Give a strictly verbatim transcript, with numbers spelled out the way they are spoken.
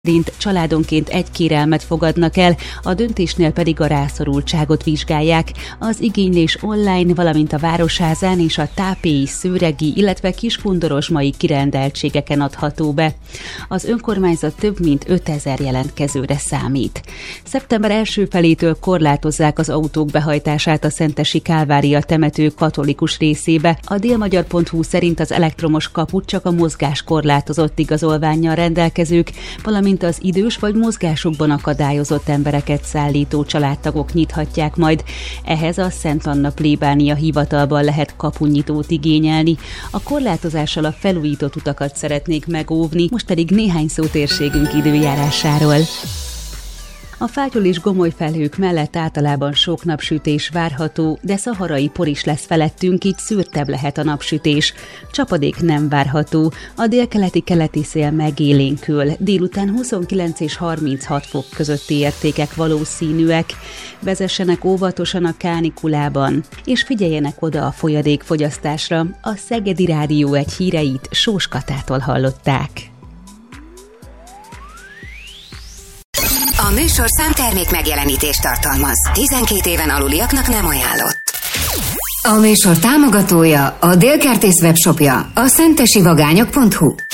szerint családonként egy kérelmet fogadnak el, a döntésnél pedig a rászorultságot vizsgálják. Az igénylés online, valamint a Városházán és a tápélyi, szőregi, illetve kiskundorozsmai kirendeltségeken adható be. Az önkormányzat több mint ötezer jelentkezőre számít. Szeptember első felétől korlátozzák az autók behajtását a Szentesi Kálvária temető katolikus részébe. A délmagyar pont hu szerint az elektromos kaput csak a mozgáskorlátozott igazolvánnyal rendelkezők, valamint az idős vagy mozgásukban akadályozott embereket szállító családtagok nyithatják majd. Ehhez a Szent Anna plébánia hivatalban lehet kapunyitót igényelni. A korlátozással a felújított utakat szeretnék megóvni, most pedig néhány szó térségünk időjárásáról. A fátyol és gomoly felhők mellett általában sok napsütés várható, de szaharai por is lesz felettünk, így szürtebb lehet a napsütés. Csapadék nem várható, a délkeleti-keleti szél megélénkül, délután huszonkilenc és harminchat fok közötti értékek valószínűek. Vezessenek óvatosan a kánikulában, és figyeljenek oda a folyadékfogyasztásra. A Szegedi Rádió egy híreit Sós Katától hallották. A műsorszám termék megjelenítést tartalmaz. tizenkét éven aluliaknak nem ajánlott. A műsor támogatója, a Délkertész webshopja, a szentesi vagányok pont hu.